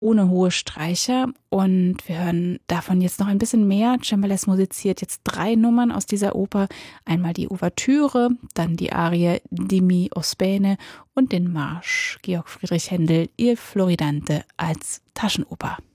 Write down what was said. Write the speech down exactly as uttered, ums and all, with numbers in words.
ohne hohe Streicher. Und wir hören davon jetzt noch ein bisschen mehr. Cembalo musiziert jetzt drei Nummern aus dieser Oper. Einmal die Ouvertüre, dann die Arie Dimmi o Spene und den Marsch Georg Friedrich Händel Il Floridante als Taschenoper.